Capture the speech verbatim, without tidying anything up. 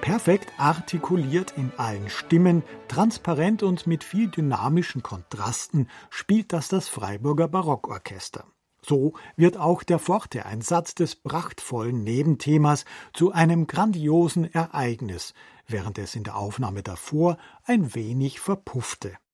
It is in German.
Perfekt artikuliert in allen Stimmen, transparent und mit viel dynamischen Kontrasten spielt das das Freiburger Barockorchester. So wird auch der Forte-Einsatz des prachtvollen Nebenthemas zu einem grandiosen Ereignis, während es in der Aufnahme davor ein wenig verpuffte.